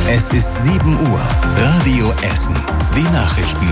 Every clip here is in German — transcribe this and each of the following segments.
Es ist 7 Uhr. Radio Essen. Die Nachrichten.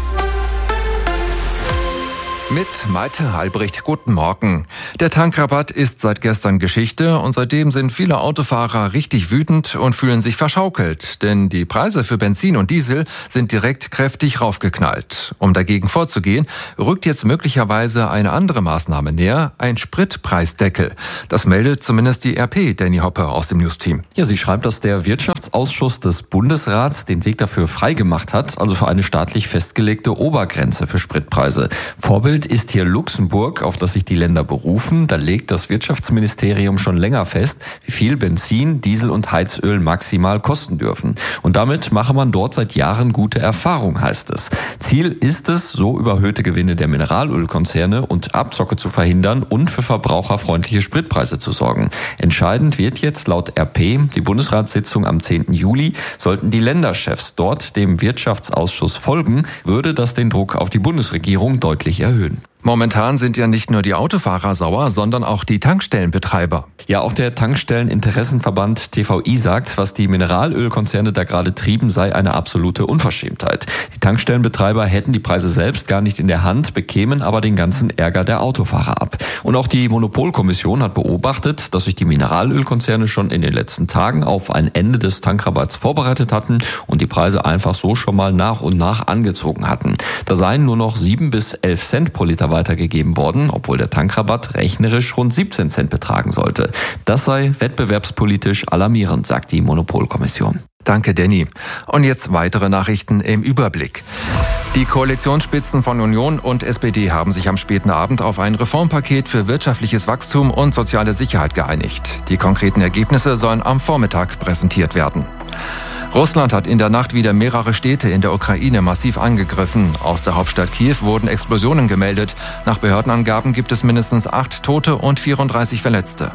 Mit Malte Albrecht, guten Morgen. Der Tankrabatt ist seit gestern Geschichte und seitdem sind viele Autofahrer richtig wütend und fühlen sich verschaukelt. Denn die Preise für Benzin und Diesel sind direkt kräftig raufgeknallt. Um dagegen vorzugehen, rückt jetzt möglicherweise eine andere Maßnahme näher, ein Spritpreisdeckel. Das meldet zumindest die RP, Danny Hoppe aus dem News-Team. Ja, sie schreibt, dass der Wirtschaftsausschuss des Bundesrats den Weg dafür freigemacht hat, also für eine staatlich festgelegte Obergrenze für Spritpreise. Vorbild ist hier Luxemburg, auf das sich die Länder berufen. Da legt das Wirtschaftsministerium schon länger fest, wie viel Benzin, Diesel und Heizöl maximal kosten dürfen. Und damit mache man dort seit Jahren gute Erfahrung, heißt es. Ziel ist es, so überhöhte Gewinne der Mineralölkonzerne und Abzocke zu verhindern und für verbraucherfreundliche Spritpreise zu sorgen. Entscheidend wird jetzt laut RP die Bundesratssitzung am 10. Juli. Sollten die Länderchefs dort dem Wirtschaftsausschuss folgen, würde das den Druck auf die Bundesregierung deutlich erhöhen. Momentan sind ja nicht nur die Autofahrer sauer, sondern auch die Tankstellenbetreiber. Ja, auch der Tankstelleninteressenverband TVI sagt, was die Mineralölkonzerne da gerade trieben, sei eine absolute Unverschämtheit. Die Tankstellenbetreiber hätten die Preise selbst gar nicht in der Hand, bekämen aber den ganzen Ärger der Autofahrer ab. Und auch die Monopolkommission hat beobachtet, dass sich die Mineralölkonzerne schon in den letzten Tagen auf ein Ende des Tankrabatts vorbereitet hatten und die Preise einfach so schon mal nach und nach angezogen hatten. Da seien nur noch 7 bis 11 Cent pro Liter weitergegeben worden, obwohl der Tankrabatt rechnerisch rund 17 Cent betragen sollte. Das sei wettbewerbspolitisch alarmierend, sagt die Monopolkommission. Danke, Danny. Und jetzt weitere Nachrichten im Überblick. Die Koalitionsspitzen von Union und SPD haben sich am späten Abend auf ein Reformpaket für wirtschaftliches Wachstum und soziale Sicherheit geeinigt. Die konkreten Ergebnisse sollen am Vormittag präsentiert werden. Russland hat in der Nacht wieder mehrere Städte in der Ukraine massiv angegriffen. Aus der Hauptstadt Kiew wurden Explosionen gemeldet. Nach Behördenangaben gibt es mindestens 8 Tote und 34 Verletzte.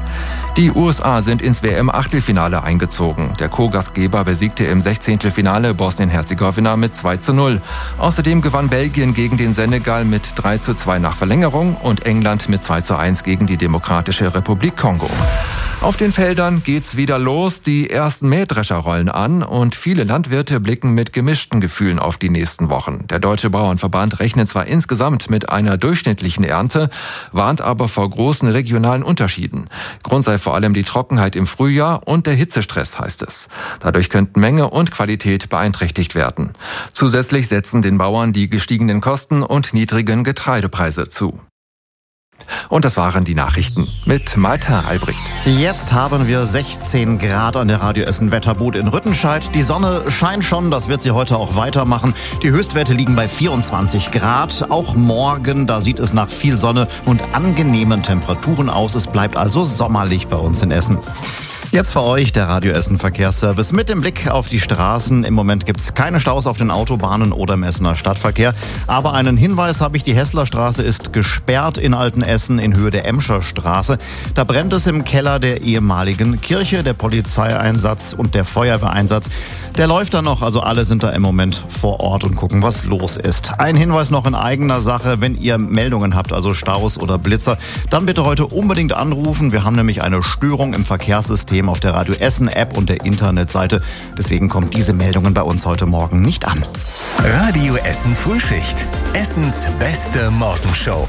Die USA sind ins WM-Achtelfinale eingezogen. Der Co-Gastgeber besiegte im 16. Finale Bosnien-Herzegowina mit 2:0. Außerdem gewann Belgien gegen den Senegal mit 3:2 nach Verlängerung und England mit 2:1 gegen die Demokratische Republik Kongo. Auf den Feldern geht's wieder los. Die ersten Mähdrescher rollen an und viele Landwirte blicken mit gemischten Gefühlen auf die nächsten Wochen. Der Deutsche Bauernverband rechnet zwar insgesamt mit einer durchschnittlichen Ernte, warnt aber vor großen regionalen Unterschieden. Grund sei vor allem die Trockenheit im Frühjahr und der Hitzestress, heißt es. Dadurch könnten Menge und Qualität beeinträchtigt werden. Zusätzlich setzen den Bauern die gestiegenen Kosten und niedrigen Getreidepreise zu. Und das waren die Nachrichten mit Malte Albrecht. Jetzt haben wir 16 Grad an der Radio Essen Wetterboot in Rüttenscheid. Die Sonne scheint schon, das wird sie heute auch weitermachen. Die Höchstwerte liegen bei 24 Grad. Auch morgen, da sieht es nach viel Sonne und angenehmen Temperaturen aus. Es bleibt also sommerlich bei uns in Essen. Jetzt für euch der Radio Essen Verkehrsservice mit dem Blick auf die Straßen. Im Moment gibt es keine Staus auf den Autobahnen oder im Essener Stadtverkehr. Aber einen Hinweis habe ich, die Hesslerstraße ist gesperrt in Altenessen in Höhe der Emscher Straße. Da brennt es im Keller der ehemaligen Kirche. Der Polizeieinsatz und der Feuerwehreinsatz, der läuft da noch. Also alle sind da im Moment vor Ort und gucken, was los ist. Ein Hinweis noch in eigener Sache, wenn ihr Meldungen habt, also Staus oder Blitzer, dann bitte heute unbedingt anrufen. Wir haben nämlich eine Störung im Verkehrssystem auf der Radio Essen App und der Internetseite. Deswegen kommen diese Meldungen bei uns heute Morgen nicht an. Radio Essen Frühschicht. Essens beste Morgenshow.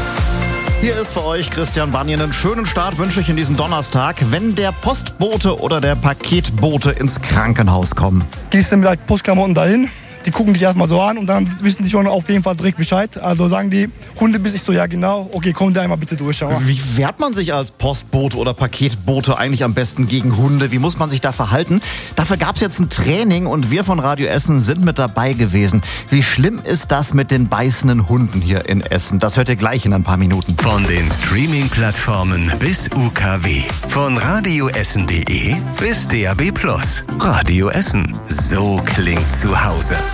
Hier ist für euch Christian Banjen. Einen schönen Start wünsche ich in diesen Donnerstag, wenn der Postbote oder der Paketbote ins Krankenhaus kommen. Gehst du mit halt Postklamotten dahin? Die gucken dich erstmal so an und dann wissen die schon auf jeden Fall direkt Bescheid. Also sagen die, Hundebiss, ich so, ja genau, okay, komm da einmal bitte durch. Schau mal. Wie wehrt man sich als Postbote oder Paketbote eigentlich am besten gegen Hunde? Wie muss man sich da verhalten? Dafür gab es jetzt ein Training und wir von Radio Essen sind mit dabei gewesen. Wie schlimm ist das mit den beißenden Hunden hier in Essen? Das hört ihr gleich in ein paar Minuten. Von den Streaming-Plattformen bis UKW. Von radioessen.de bis DAB+. Radio Essen. So klingt zu Hause.